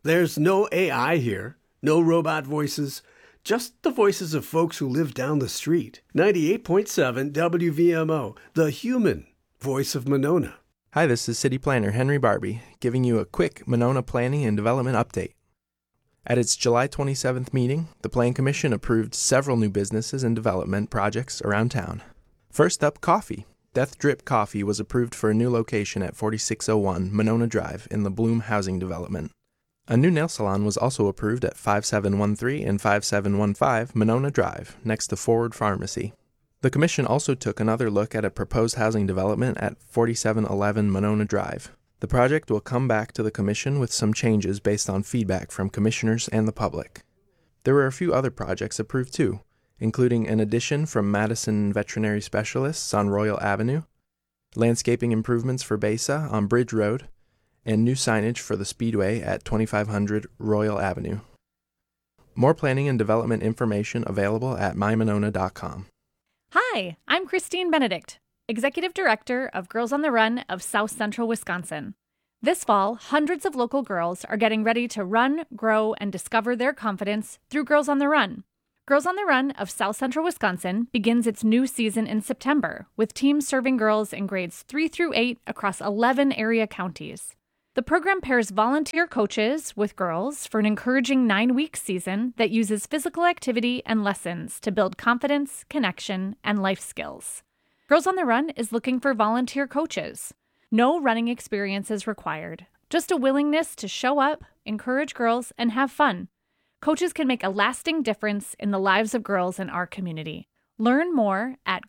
There's no AI here, no robot voices, just the voices of folks who live down the street. 98.7 WVMO, the human voice of Monona. Hi, this is City Planner Henry Barbie, giving you a quick Monona Planning and Development update. At its July 27th meeting, the Plan Commission approved several new businesses and development projects around town. First up, coffee. Death Drip Coffee was approved for a new location at 4601 Monona Drive in the Bloom Housing Development. A new nail salon was also approved at 5713 and 5715 Monona Drive, next to Forward Pharmacy. The Commission also took another look at a proposed housing development at 4711 Monona Drive. The project will come back to the Commission with some changes based on feedback from commissioners and the public. There were a few other projects approved too, including an addition from Madison Veterinary Specialists on Royal Avenue, landscaping improvements for Besa on Bridge Road, and new signage for the Speedway at 2500 Royal Avenue. More planning and development information available at mymonona.com. Hi, I'm Christine Benedict, Executive Director of Girls on the Run of South Central Wisconsin. This fall, hundreds of local girls are getting ready to run, grow, and discover their confidence through Girls on the Run. Girls on the Run of South Central Wisconsin begins its new season in September, with teams serving girls in grades 3 through 8 across 11 area counties. The program pairs volunteer coaches with girls for an encouraging 9-week season that uses physical activity and lessons to build confidence, connection, and life skills. Girls on the Run is looking for volunteer coaches. No running experience is required, just a willingness to show up, encourage girls, and have fun. Coaches can make a lasting difference in the lives of girls in our community. Learn more at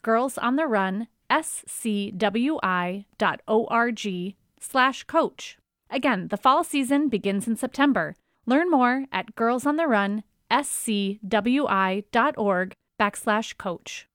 girlsontherun.scwi.org/coach. Again, the fall season begins in September. Learn more at girlsontherun.scwi.org/coach.